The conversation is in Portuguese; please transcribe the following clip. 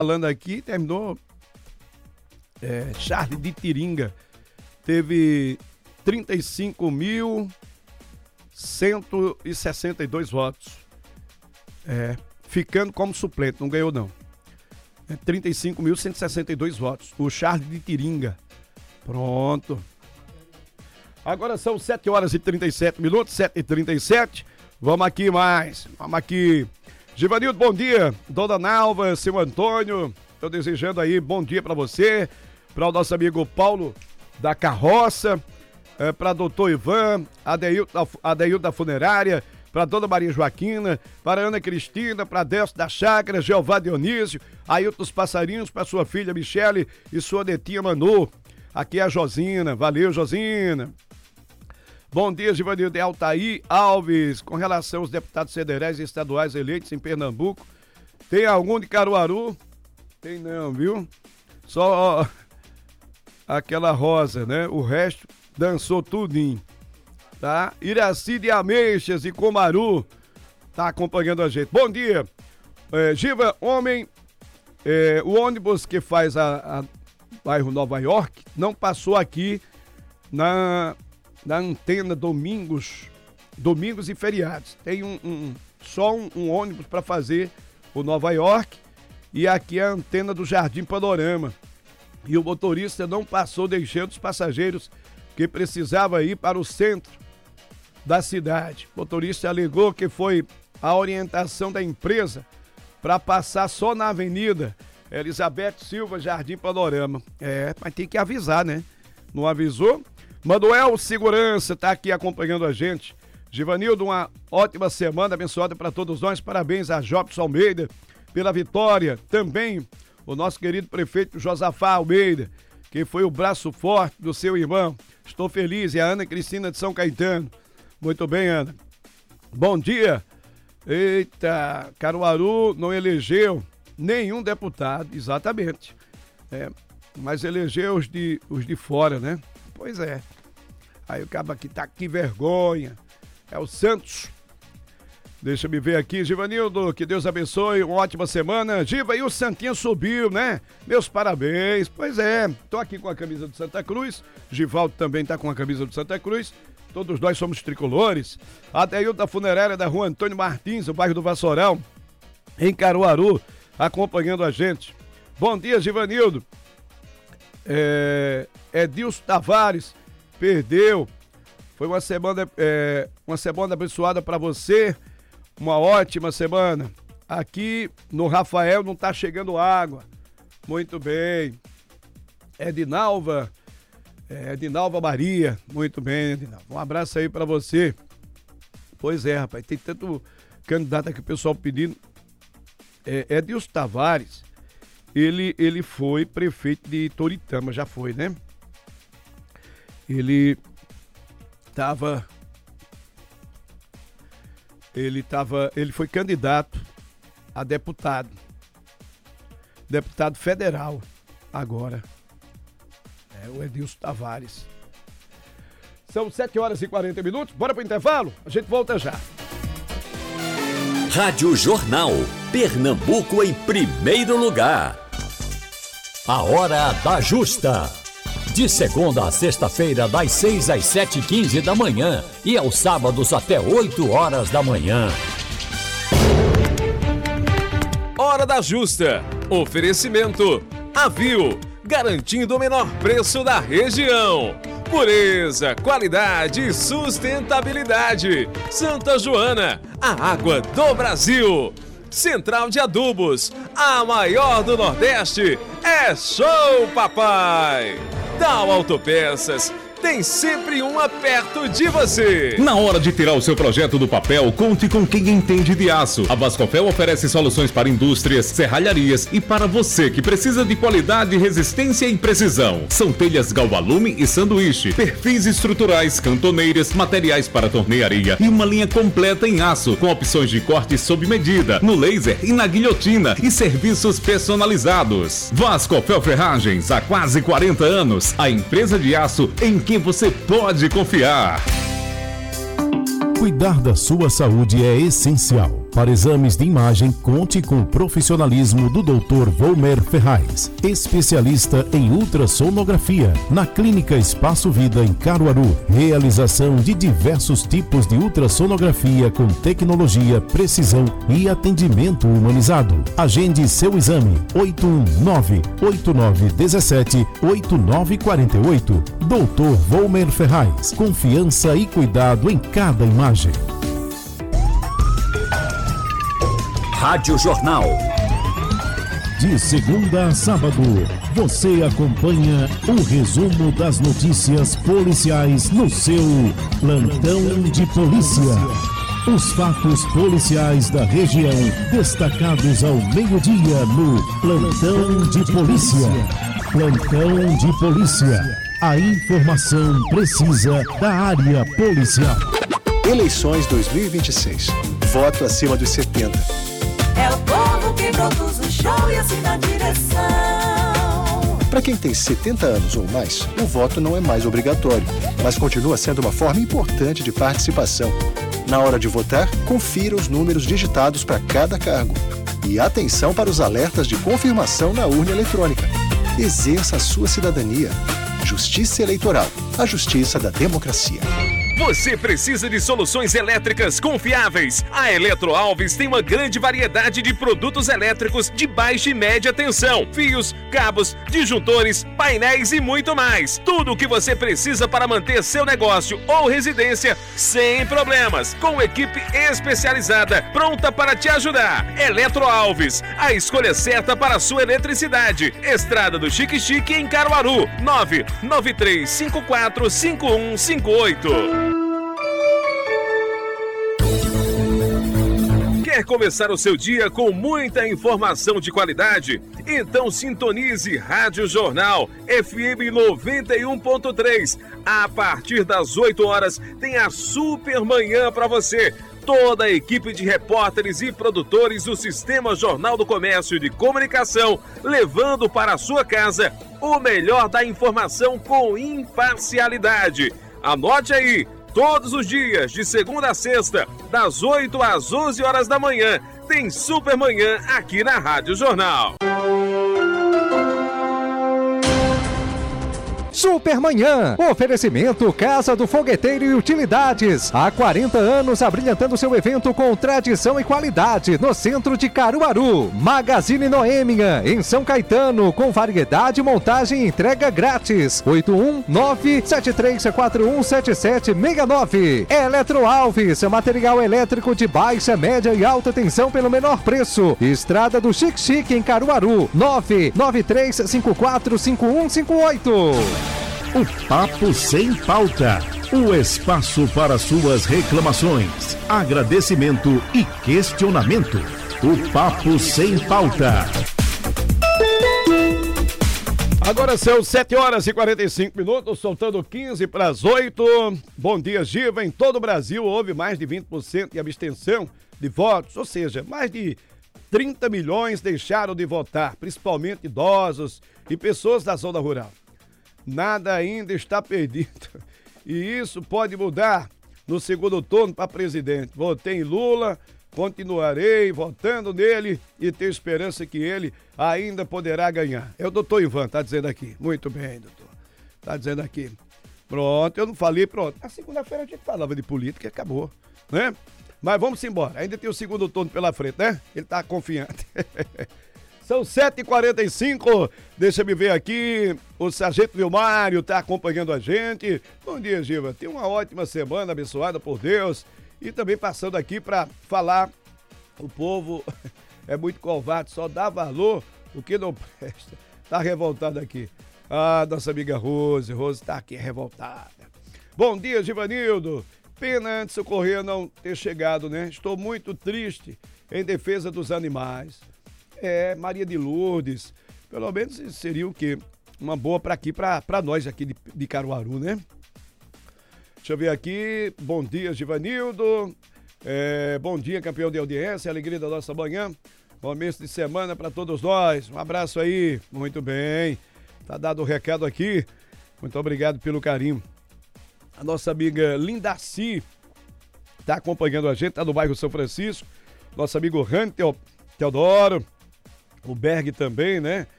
falando aqui, terminou. Charles de Tiringa teve 35.162 votos. Ficando como suplente, não ganhou não. 35.162 votos. O Charles de Tiringa. Pronto. Agora são 7h37, 7h37. Vamos aqui mais. Vamos aqui. Givanildo, bom dia. Dona Nalva, seu Antônio. Estou desejando aí bom dia para você. Para o nosso amigo Paulo da Carroça. Para doutor Ivan. Adeildo da Funerária. Para Dona Maria Joaquina, para Ana Cristina, para Delcio da Chácara, Jeová Dionísio, Ailton dos Passarinhos, para sua filha Michele e sua netinha Manu. Aqui é a Josina, valeu Josina. Bom dia, Givanildo, é Altair Alves. Com relação aos deputados federais e estaduais eleitos em Pernambuco, tem algum de Caruaru? Tem não, viu? Só aquela Rosa, né? O resto dançou tudinho. Tá? Iraci de Ameixas e Comaru tá acompanhando a gente. Bom dia, Giva, o ônibus que faz a bairro Nova York não passou aqui na antena domingos e feriados. Tem só um ônibus para fazer o Nova York e aqui é a antena do Jardim Panorama. E o motorista não passou, deixando os passageiros que precisavam ir para o centro da cidade. O motorista alegou que foi a orientação da empresa para passar só na Avenida Elizabeth Silva, Jardim Panorama. Mas tem que avisar, né? Não avisou? Manuel Segurança tá aqui acompanhando a gente. Givanildo, uma ótima semana abençoada para todos nós. Parabéns a Jobson Almeida pela vitória. Também o nosso querido prefeito Josafá Almeida, que foi o braço forte do seu irmão. Estou feliz. E a Ana Cristina de São Caetano. Muito bem, Ana. Bom dia. Eita, Caruaru não elegeu nenhum deputado, exatamente. Mas elegeu os de fora, né? Pois é. Aí o cabo aqui tá, que vergonha. É o Santos. Deixa eu ver aqui, Givanildo, que Deus abençoe, uma ótima semana. Giva, e o Santinha subiu, né? Meus parabéns. Pois é, tô aqui com a camisa do Santa Cruz. Givaldo também tá com a camisa do Santa Cruz. Todos nós somos tricolores. Adeildo da Funerária da Rua Antônio Martins, o bairro do Vassourão, em Caruaru, acompanhando a gente. Bom dia, Givanildo. Edilson Tavares perdeu. Foi uma semana abençoada para você. Uma ótima semana. Aqui no Rafael não tá chegando água. Muito bem. Edinalva Maria, muito bem, Edinalva. Um abraço aí pra você. Pois é, rapaz, tem tanto candidato aqui, o pessoal pedindo. Edilson Tavares, ele foi prefeito de Toritama, já foi, né? Ele foi candidato a deputado federal agora. O Edilson Tavares. São 7h40. Bora pro intervalo? A gente volta já. Rádio Jornal. Pernambuco em primeiro lugar. A Hora da Justa. De segunda a sexta-feira, das 6 às 7h15 da manhã. E aos sábados até 8 horas da manhã. Hora da Justa. Oferecimento. Avio. Garantindo o menor preço da região. Pureza, qualidade e sustentabilidade. Santa Joana, a água do Brasil. Central de Adubos, a maior do Nordeste. É show, papai! Dow Autopeças. Tem sempre uma perto de você. Na hora de tirar o seu projeto do papel, conte com quem entende de aço. A Vascofel oferece soluções para indústrias, serralharias e para você que precisa de qualidade, resistência e precisão. São telhas galvalume e sanduíche, perfis estruturais, cantoneiras, materiais para tornearia e uma linha completa em aço, com opções de corte sob medida, no laser e na guilhotina e serviços personalizados. Vascofel Ferragens, há quase 40 anos, a empresa de aço em que você pode confiar. Cuidar da sua saúde é essencial. Para exames de imagem, conte com o profissionalismo do Dr. Volmer Ferraz, especialista em ultrassonografia, na Clínica Espaço Vida em Caruaru. Realização de diversos tipos de ultrassonografia com tecnologia, precisão e atendimento humanizado. Agende seu exame 819-8917-8948. Dr. Volmer Ferraz, confiança e cuidado em cada imagem. Rádio Jornal. De segunda a sábado, você acompanha o resumo das notícias policiais no seu Plantão de Polícia. Os fatos policiais da região, destacados ao meio-dia no Plantão de Polícia. Plantão de Polícia. A informação precisa da área policial. Eleições 2026. Voto acima dos 70. É o povo que produz o show e assina a direção. Para quem tem 70 anos ou mais, o voto não é mais obrigatório, mas continua sendo uma forma importante de participação. Na hora de votar, confira os números digitados para cada cargo. E atenção para os alertas de confirmação na urna eletrônica. Exerça a sua cidadania. Justiça Eleitoral, a justiça da democracia. Você precisa de soluções elétricas confiáveis? A Eletroalves tem uma grande variedade de produtos elétricos de baixa e média tensão, fios, cabos, disjuntores, painéis e muito mais. Tudo o que você precisa para manter seu negócio ou residência sem problemas, com equipe especializada pronta para te ajudar. Eletroalves, a escolha certa para a sua eletricidade. Estrada do Chique Chique em Caruaru, 993545158. Quer começar o seu dia com muita informação de qualidade? Então sintonize Rádio Jornal FM 91.3. A partir das 8 horas tem a Super Manhã para você. Toda a equipe de repórteres e produtores do Sistema Jornal do Comércio e de Comunicação, levando para a sua casa o melhor da informação com imparcialidade. Anote aí! Todos os dias, de segunda a sexta, das 8 às 11 horas da manhã, tem Super Manhã aqui na Rádio Jornal. Supermanhã, oferecimento Casa do Fogueteiro e Utilidades. Há 40 anos abrilhantando seu evento com tradição e qualidade no centro de Caruaru. Magazine Noêmia, em São Caetano, com variedade, montagem e entrega grátis. 819-7341-7769. Eletroalves, material elétrico de baixa, média e alta tensão pelo menor preço. Estrada do Chique Chique em Caruaru, 993545158. O Papo Sem Pauta. O espaço para suas reclamações, agradecimento e questionamento. O Papo Sem Pauta. Agora são 7 horas e 45 minutos, soltando 15 para as 8. Bom dia, Giva. Em todo o Brasil houve mais de 20% de abstenção de votos, ou seja, mais de 30 milhões deixaram de votar, principalmente idosos e pessoas da zona rural. Nada ainda está perdido e isso pode mudar no segundo turno para presidente. Votei em Lula, continuarei votando nele e tenho esperança que ele ainda poderá ganhar. É o doutor Ivan, tá dizendo aqui. Muito bem, doutor. Tá dizendo aqui. Pronto, eu não falei, pronto. Na segunda-feira a gente falava de política e acabou, né? Mas vamos embora, ainda tem o segundo turno pela frente, né? Ele tá confiante. São 7h45, deixa eu ver aqui, o Sargento Vilmário tá acompanhando a gente. Bom dia, Giva, tenha uma ótima semana, abençoada por Deus. E também passando aqui para falar, o povo é muito covarde, só dá valor o que não presta. Tá revoltado aqui. Ah, nossa amiga Rose tá aqui revoltada. Bom dia, Givanildo. Pena antes o correio não ter chegado, né? Estou muito triste em defesa dos animais. Maria de Lourdes, pelo menos seria o quê? Uma boa para aqui, para nós aqui de Caruaru, né? Deixa eu ver aqui, bom dia, Givanildo, bom dia, campeão de audiência, alegria da nossa manhã, começo de semana para todos nós, um abraço aí, muito bem, tá dado o recado aqui, muito obrigado pelo carinho. A nossa amiga Lindaci tá acompanhando a gente, tá no bairro São Francisco. nosso amigo Rani Teodoro, o Berg também, né?